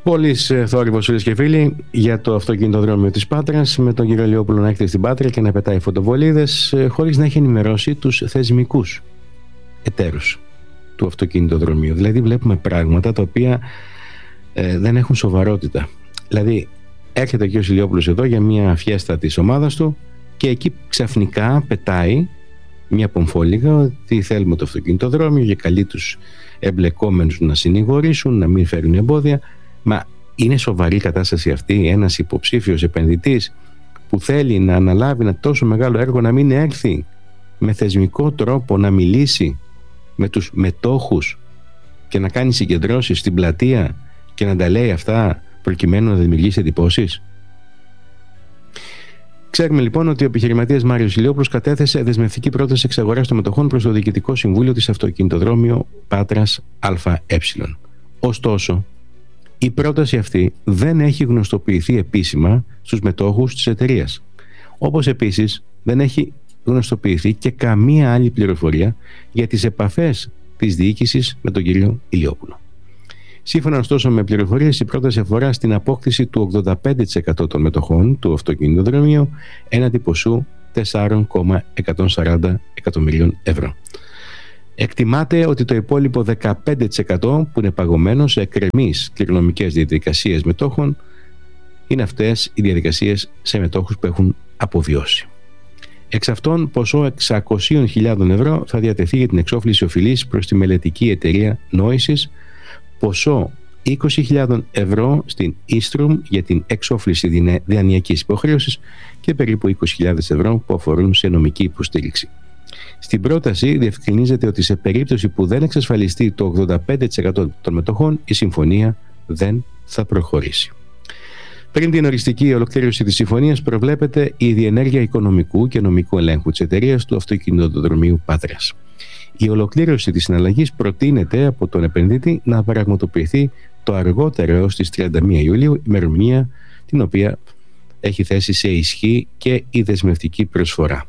Πολύς θόρυβος, φίλες και φίλοι, για το αυτοκινητοδρόμιο της Πάτρας, με τον κύριο Ηλιόπουλο να έρχεται στην Πάτρα και να πετάει φωτοβολίδες χωρίς να έχει ενημερώσει τους θεσμικούς εταίρους του αυτοκινητοδρομίου. Δηλαδή βλέπουμε πράγματα τα οποία δεν έχουν σοβαρότητα. Δηλαδή έρχεται ο κύριος Ηλιόπουλος εδώ για μια φιέστα της ομάδας του και εκεί ξαφνικά πετάει μια πομφόλιγα ότι θέλουμε το αυτοκινητοδρόμιο και καλεί τους εμπλεκόμενους να συνηγορήσουν, να μην φέρουν εμπόδια. Μα είναι σοβαρή κατάσταση αυτή? Ένας υποψήφιος επενδυτής που θέλει να αναλάβει ένα τόσο μεγάλο έργο να μην έρθει με θεσμικό τρόπο να μιλήσει με τους μετόχους και να κάνει συγκεντρώσεις στην πλατεία και να τα λέει αυτά προκειμένου να δημιουργήσει εντυπώσεις? Ξέρουμε λοιπόν ότι ο επιχειρηματίας Μάριος Ηλιόπουλος κατέθεσε δεσμευτική πρόταση εξαγοράς των μετοχών προς το Διοικητικό Συμβούλιο της Αυτοκινητοδρόμιο Πάτρας ΑΕ. Ωστόσο, η πρόταση αυτή δεν έχει γνωστοποιηθεί επίσημα στους μετόχους της εταιρείας. Όπως επίσης δεν έχει γνωστοποιηθεί και καμία άλλη πληροφορία για τις επαφές της διοίκησης με τον κύριο Ηλιόπουλο. Σύμφωνα ωστόσο με πληροφορίες, η πρόταση αφορά στην απόκτηση του 85% των μετοχών του αυτοκινητοδρομίου έναντι ποσού 4,140 εκατομμυρίων ευρώ. Εκτιμάται ότι το υπόλοιπο 15% που είναι παγωμένο σε εκκρεμείς κληρονομικές διαδικασίες μετόχων είναι αυτές οι διαδικασίες σε μετόχους που έχουν αποβιώσει. Εξ αυτών, ποσό 600.000 ευρώ θα διατεθεί για την εξόφληση οφειλής προς τη μελετική εταιρεία Νόησης, ποσό 20.000 ευρώ στην Ίστρουμ για την εξόφληση δανειακής υποχρέωσης και περίπου 20.000 ευρώ που αφορούν σε νομική υποστήριξη. Στην πρόταση διευκρινίζεται ότι σε περίπτωση που δεν εξασφαλιστεί το 85% των μετοχών, η συμφωνία δεν θα προχωρήσει. Πριν την οριστική ολοκλήρωση της συμφωνίας, προβλέπεται η διενέργεια οικονομικού και νομικού ελέγχου της εταιρείας του αυτοκινητοδρομίου Πάτρας. Η ολοκλήρωση της συναλλαγής προτείνεται από τον επενδύτη να πραγματοποιηθεί το αργότερο έως τις 31 Ιουλίου, ημερομηνία την οποία έχει θέσει σε ισχύ και η δεσμευτική προσφορά.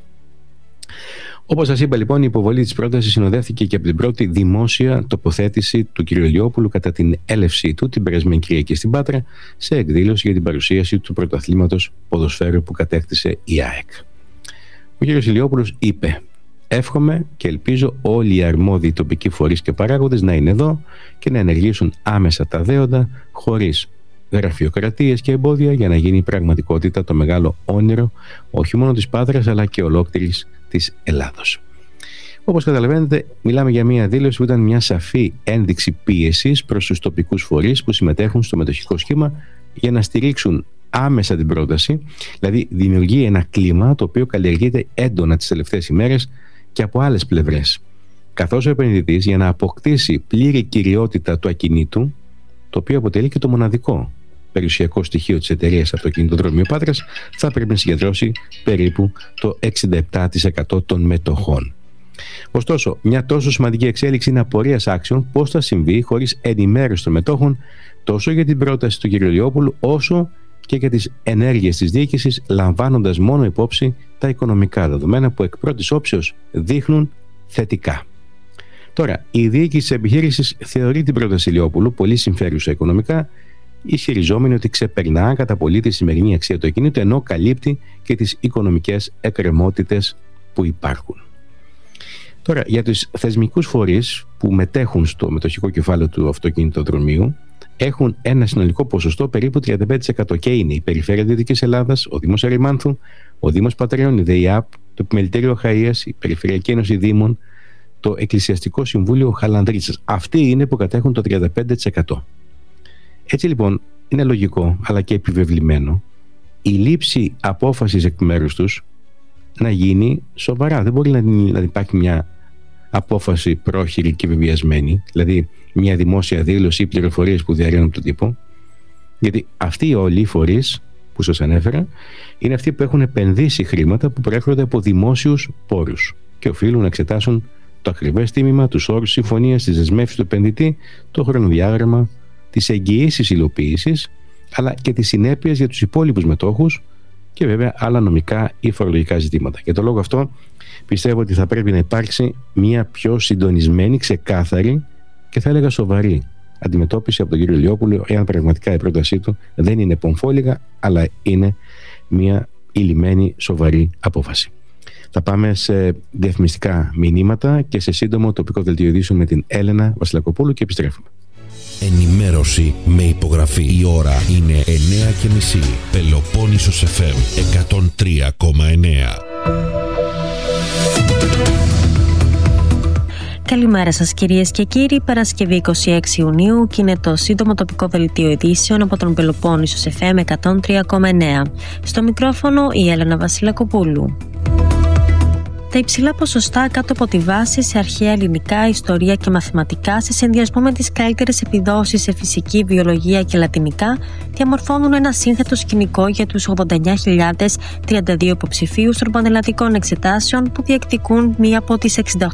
Όπως σας είπα λοιπόν, η υποβολή της πρότασης συνοδεύτηκε και από την πρώτη δημόσια τοποθέτηση του κ. Ηλιόπουλου κατά την έλευσή του την περασμένη Κυριακή στην Πάτρα σε εκδήλωση για την παρουσίαση του πρωταθλήματος ποδοσφαίρου που κατέκτησε η ΑΕΚ. Ο κ. Ηλιόπουλος είπε: «Εύχομαι και ελπίζω όλοι οι αρμόδιοι τοπικοί φορείς και παράγοντες να είναι εδώ και να ενεργήσουν άμεσα τα δέοντα, χωρίς γραφειοκρατίες και εμπόδια, για να γίνει πραγματικότητα το μεγάλο όνειρο όχι μόνο της Πάτρας αλλά και ολόκληρης της Ελλάδος». Όπως καταλαβαίνετε, μιλάμε για μια δήλωση που ήταν μια σαφή ένδειξη πίεσης προς τους τοπικούς φορείς που συμμετέχουν στο μετοχικό σχήμα για να στηρίξουν άμεσα την πρόταση. Δηλαδή δημιουργεί ένα κλίμα το οποίο καλλιεργείται έντονα τις τελευταίες ημέρες και από άλλες πλευρές, καθώς ο επενδυτής, για να αποκτήσει πλήρη κυριότητα του ακινήτου, το οποίο αποτελεί και το μοναδικό περιουσιακό στοιχείο της εταιρείας Αυτοκινητοδρόμιο Πάτρας, θα πρέπει να συγκεντρώσει περίπου το 67% των μετοχών. Ωστόσο, μια τόσο σημαντική εξέλιξη είναι απορίας άξιων πώς θα συμβεί χωρίς ενημέρωση των μετόχων, τόσο για την πρόταση του κ. Ηλιόπουλου όσο και για τις ενέργειες της διοίκησης, λαμβάνοντας μόνο υπόψη τα οικονομικά δεδομένα που εκ πρώτης όψεως δείχνουν θετικά. Τώρα, η διοίκηση της επιχείρησης θεωρεί την πρόταση Ηλιόπουλου πολύ συμφέρουσα οικονομικά, ισχυριζόμενη ότι ξεπερνά κατά πολύ τη σημερινή αξία του ακινήτου, ενώ καλύπτει και τις οικονομικές εκκρεμότητες που υπάρχουν. Τώρα, για τους θεσμικούς φορείς που μετέχουν στο μετοχικό κεφάλαιο του αυτοκινητοδρομίου, έχουν ένα συνολικό ποσοστό περίπου 35% και είναι η Περιφέρεια Δυτικής Ελλάδας, ο Δήμος Ερημάνθου, ο Δήμος Πατριών, η ΔΕΙΑΠ, το Επιμελητήριο Αχαΐας, η Περιφερειακή Ένωση Δήμων, το Εκκλησιαστικό Συμβούλιο Χαλανδρίσας. Αυτοί είναι που κατέχουν το 35%. Έτσι λοιπόν είναι λογικό αλλά και επιβεβλημένο η λήψη απόφασης εκ μέρους τους να γίνει σοβαρά. Δεν μπορεί να υπάρχει μια απόφαση πρόχειρη και βεβαιασμένη, δηλαδή μια δημόσια δήλωση ή πληροφορίες που διαρρέουν από τον τύπο, γιατί αυτοί όλοι οι φορείς που σας ανέφερα είναι αυτοί που έχουν επενδύσει χρήματα που προέρχονται από δημόσιους πόρους και οφείλουν να εξετάσουν το ακριβές τίμημα, τους όρους συμφωνίας, τις δεσμεύσεις του επενδυτή, το χρονοδιάγραμμα, τις εγγυήσεις υλοποίησης, αλλά και τις συνέπειες για τους υπόλοιπους μετόχους και βέβαια άλλα νομικά ή φορολογικά ζητήματα. Για τον λόγο αυτό πιστεύω ότι θα πρέπει να υπάρξει μια πιο συντονισμένη, ξεκάθαρη και θα έλεγα σοβαρή αντιμετώπιση από τον κύριο Ηλιόπουλο, εάν πραγματικά η πρότασή του δεν είναι πομφόλιγα, αλλά είναι μια ηλυμένη σοβαρή απόφαση. Θα πάμε σε διαφημιστικά μηνύματα και σε σύντομο τοπικό δελτίο ειδήσεων με την Έλενα Βασιλακοπούλου και επιστρέφουμε. Ενημέρωση με υπογραφή. Η ώρα είναι 9:30. Πελοπόννησος FM 103,9. Καλημέρα σας κυρίες και κύριοι. Παρασκευή 26 Ιουνίου και είναι το σύντομο τοπικό δελτίο ειδήσεων από τον Πελοπόννησος FM 103,9. Στο μικρόφωνο η Έλενα Βασιλακοπούλου. Τα υψηλά ποσοστά κάτω από τη βάση σε αρχαία ελληνικά, ιστορία και μαθηματικά, σε συνδυασμό με τις καλύτερες επιδόσεις σε φυσική, βιολογία και λατινικά, διαμορφώνουν ένα σύνθετο σκηνικό για τους 89.032 υποψηφίους των πανελλαδικών εξετάσεων που διεκδικούν μία από τις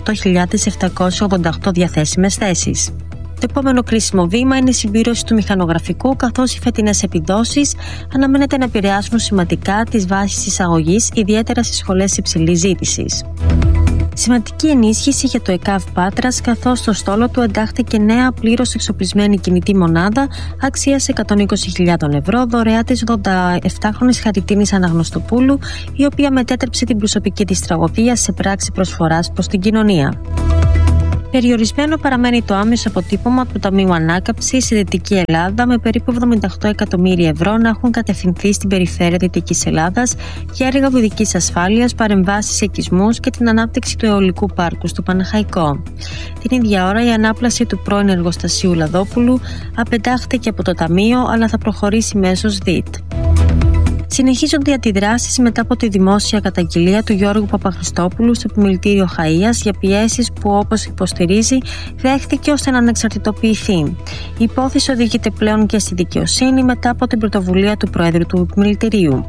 68.788 διαθέσιμες θέσεις. Το επόμενο κρίσιμο βήμα είναι η συμπλήρωση του μηχανογραφικού, καθώς οι φετινές επιδόσεις αναμένεται να επηρεάσουν σημαντικά τις βάσεις εισαγωγής, ιδιαίτερα στις σχολές υψηλής ζήτησης. Σημαντική ενίσχυση για το ΕΚΑΒ Πάτρας, καθώς στο στόλο του εντάχθηκε νέα πλήρως εξοπλισμένη κινητή μονάδα αξίας 120.000 ευρώ, δωρεά της 87χρονης Χαριτίνης Αναγνωστοπούλου, η οποία μετέτρεψε την προσωπική της τραγωδία σε πράξη προσφοράς προς την κοινωνία. Περιορισμένο παραμένει το άμεσο αποτύπωμα του Ταμείου Ανάκαμψης στη Δυτική Ελλάδα, με περίπου 78 εκατομμύρια ευρώ να έχουν κατευθυνθεί στην περιφέρεια Δυτικής Ελλάδας για έργα οδικής ασφάλειας, παρεμβάσεις σε οικισμούς και την ανάπτυξη του αιωλικού πάρκου στο Παναχαϊκό. Την ίδια ώρα, η ανάπλαση του πρώην εργοστασίου Λαδόπουλου απεντάχθηκε από το Ταμείο, αλλά θα προχωρήσει μέσω ΔΙΤ. Συνεχίζονται οι αντιδράσεις μετά από τη δημόσια καταγγελία του Γιώργου Παπαχριστόπουλου στο Επιμελητήριο Χαΐας για πιέσεις που, όπως υποστηρίζει, δέχθηκε ώστε να ανεξαρτητοποιηθεί. Η υπόθεση οδηγείται πλέον και στη δικαιοσύνη μετά από την πρωτοβουλία του Προέδρου του Επιμελητηρίου.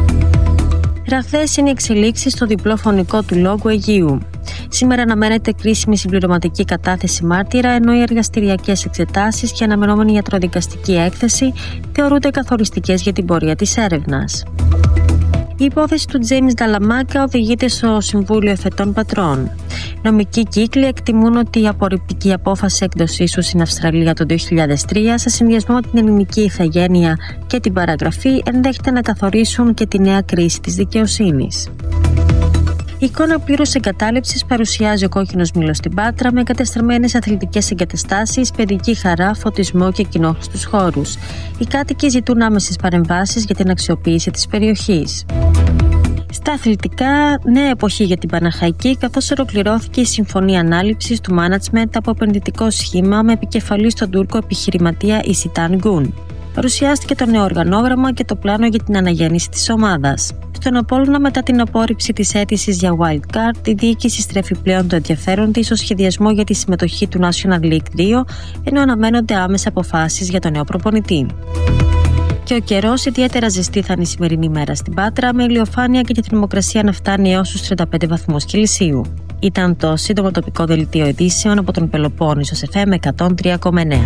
Ραγδαίες είναι οι εξελίξεις στο διπλό φωνικό του Λόγου Αιγείου. Σήμερα αναμένεται κρίσιμη συμπληρωματική κατάθεση μάρτυρα, ενώ οι εργαστηριακές εξετάσεις και αναμενόμενη ιατροδικαστική έκθεση θεωρούνται καθοριστικές για την πορεία της έρευνας. Η υπόθεση του Τζέιμς Νταλαμάκα οδηγείται στο Συμβούλιο Εφετών Πατρών. Νομικοί κύκλοι εκτιμούν ότι η απορριπτική απόφαση έκδοσής του στην Αυστραλία το 2003, σε συνδυασμό με την ελληνική ηθαγένεια και την παραγραφή, ενδέχεται να καθορίσουν και τη νέα κρίση της δικαιοσύνης. Η εικόνα πλήρους εγκατάλειψης παρουσιάζει ο κόκκινος μήλος στην Πάτρα, με εγκατεστραμμένες αθλητικές εγκαταστάσεις, παιδική χαρά, φωτισμό και κοινόχρηστους χώρους. Οι κάτοικοι ζητούν άμεσες παρεμβάσεις για την αξιοποίηση της περιοχής. Στα αθλητικά, νέα εποχή για την Παναχαϊκή, καθώς ολοκληρώθηκε η συμφωνία ανάληψης του μάνατσμεντ από επενδυτικό σχήμα με επικεφαλή στον Τούρκο επιχειρηματία Ισιτάν Γκουν. Παρουσιάστηκε το νέο οργανόγραμμα και το πλάνο για την αναγέννηση της ομάδας. Στον Απόλλωνα, μετά την απόρριψη της αίτησης για wildcard, η διοίκηση στρέφει πλέον το ενδιαφέρον της στο σχεδιασμό για τη συμμετοχή του National League 2, ενώ αναμένονται άμεσα αποφάσεις για τον νέο προπονητή. Και ο καιρός, ιδιαίτερα ζεστή θα είναι η σημερινή μέρα στην Πάτρα, με ηλιοφάνεια και τη θερμοκρασία να φτάνει έως τους 35 βαθμούς Κελσίου. Ήταν το σύντομο τοπικό δελτίο ειδήσεων από τον Πελοπόννησο FM 103,9.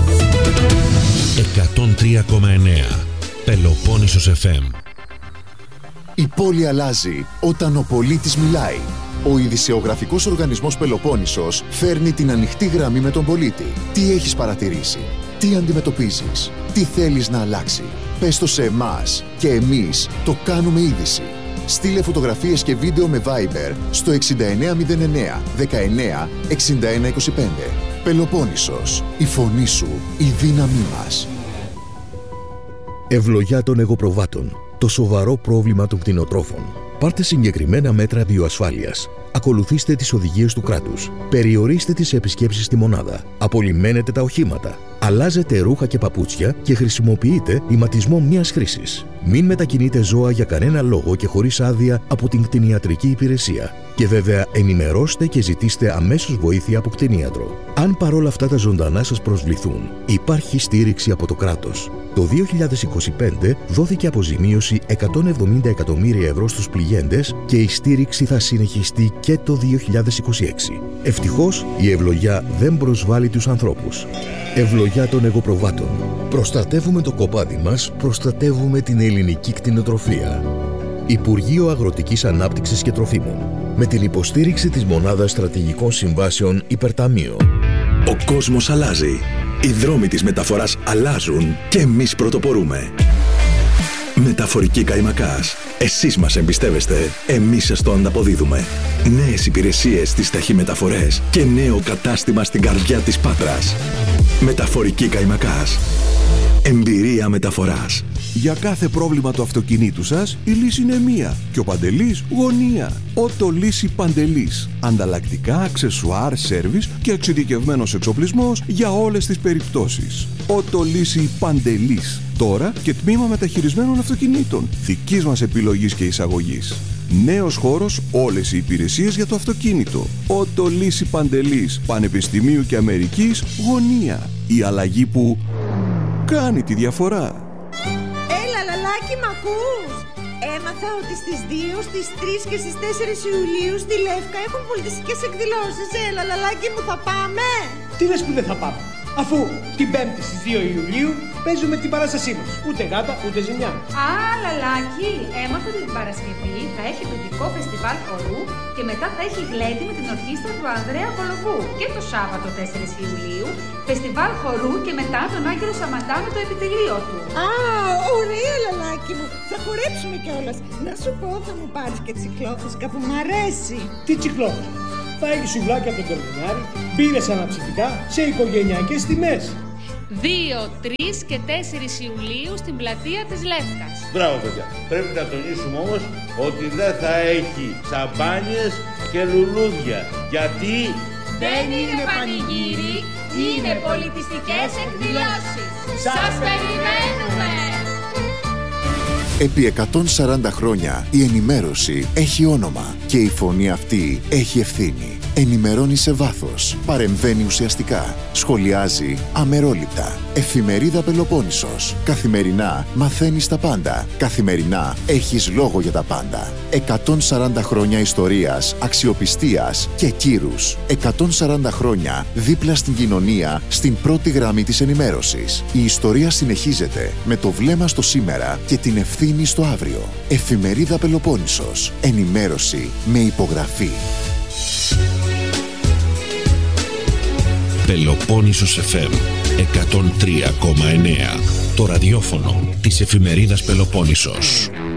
103,9 Πελοπόννησος FM. Η πόλη αλλάζει όταν ο πολίτης μιλάει. Ο ειδησεογραφικός οργανισμός Πελοπόννησος φέρνει την ανοιχτή γραμμή με τον πολίτη. Τι έχεις παρατηρήσει, τι αντιμετωπίζεις, τι θέλεις να αλλάξει. Πες το σε εμάς και εμείς το κάνουμε είδηση. Στείλε φωτογραφίες και βίντεο με Viber στο 6909 19 61 25. Πελοπόννησος, η φωνή σου, η δύναμή μας. Ευλογιά των εγωπροβάτων. Το σοβαρό πρόβλημα των κτηνοτρόφων. Πάρτε συγκεκριμένα μέτρα βιοασφάλειας. Ακολουθήστε τις οδηγίες του κράτους. Περιορίστε τις επισκέψεις στη μονάδα. Απολυμμένετε τα οχήματα. Αλλάζετε ρούχα και παπούτσια και χρησιμοποιείτε ηματισμό μιας χρήσης. Μην μετακινείτε ζώα για κανένα λόγο και χωρίς άδεια από την κτηνιατρική υπηρεσία. Και βέβαια ενημερώστε και ζητήστε αμέσως βοήθεια από κτηνίατρο. Αν παρόλα αυτά τα ζωντανά σας προσβληθούν, υπάρχει στήριξη από το κράτος. Το 2025 δόθηκε αποζημίωση 170 εκατομμύρια ευρώ στους πληγέντες και η στήριξη θα συνεχιστεί και το 2026. Ευτυχώς η ευλογιά δεν προσβάλλει τους ανθρώπους. Ευλογιά των εγωπροβάτων. Προστατεύουμε το κοπάδι μας, προστατεύουμε την ελληνική κτηνοτροφία. Υπουργείο Αγροτικής Ανάπτυξης και Τροφίμων. Με την υποστήριξη της Μονάδας Στρατηγικών Συμβάσεων Υπερταμείο. Ο κόσμος αλλάζει. Οι δρόμοι της μεταφοράς αλλάζουν και εμείς πρωτοπορούμε. Μεταφορική Καϊμακάς. Εσείς μας εμπιστεύεστε, εμείς σας το ανταποδίδουμε. Νέες υπηρεσίες στις ταχυμεταφορές και νέο κατάστημα στην καρδιά της Πάτρας. Μεταφορική Καϊμακάς. Εμπειρία μεταφοράς. Για κάθε πρόβλημα του αυτοκινήτου σας, η λύση είναι μία και ο Παντελής γωνία. Ότο Λύση Παντελής. Ανταλλακτικά, αξεσουάρ, σέρβις και εξειδικευμένος εξοπλισμός για όλες τις περιπτώσεις. Ότο Λύση Παντελής. Τώρα και τμήμα μεταχειρισμένων αυτοκινήτων. Δικής μας επιλογής και εισαγωγής. Νέος χώρος, όλες οι υπηρεσίες για το αυτοκίνητο. Ότο Λύση Παντελής. Πανεπιστημίου και Αμερικής γωνία. Η αλλαγή που κάνει τη διαφορά. Έλα, λαλάκι, μ' ακούς? Έμαθα ότι στις 2, στις 3 και στις 4 Ιουλίου στη Λεύκα έχουν πολιτιστικές εκδηλώσεις. Έλα, λαλάκι μου, θα πάμε? Τι λες που δεν θα πάμε, αφού την 5η στις 2 Ιουλίου παίζουμε την παράστασή μας. Ούτε γάτα, ούτε ζημιά. Α, λαλάκι, έμαθα ότι την Παρασκευή θα έχει παιδικό φεστιβάλ χορού και μετά θα έχει γλέντι με την ορχήστρα του Ανδρέα Κολοβού. Και το Σάββατο 4 Ιουλίου, φεστιβάλ χορού και μετά τον Άγγελο Σαμαντά με το επιτελείο του. Α, ωραία, λαλάκι μου. Θα χορέψουμε κιόλας. Να σου πω, θα μου πάρεις και τσικλόφουσκα που μ' αρέσει. Τι τσικλόφουσκα? Θα έχει σουβλάκια από τον Κορδονιάρη, μπύρες αναψυκτικά σε οικογενειακές τιμές. 2, 3 και 4 Ιουλίου στην πλατεία της Λεύκας. Μπράβο, παιδιά. Πρέπει να τονίσουμε όμως ότι δεν θα έχει σαμπάνιες και λουλούδια. Γιατί δεν είναι πανηγύρι, είναι πολιτιστικές εκδηλώσεις. Σας περιμένουμε! Επί 140 χρόνια η ενημέρωση έχει όνομα και η φωνή αυτή έχει ευθύνη. Ενημερώνει σε βάθος, παρεμβαίνει ουσιαστικά, σχολιάζει αμερόληπτα. Εφημερίδα Πελοπόννησος. Καθημερινά μαθαίνεις τα πάντα. Καθημερινά έχεις λόγο για τα πάντα. 140 χρόνια ιστορίας, αξιοπιστίας και κύρους. 140 χρόνια δίπλα στην κοινωνία, στην πρώτη γραμμή της ενημέρωσης. Η ιστορία συνεχίζεται με το βλέμμα στο σήμερα και την ευθύνη στο αύριο. Εφημερίδα Πελοπόννησος. Ενημέρωση με υπογραφή. Πελοπόννησος FM 103,9. Το ραδιόφωνο της εφημερίδας Πελοπόννησος.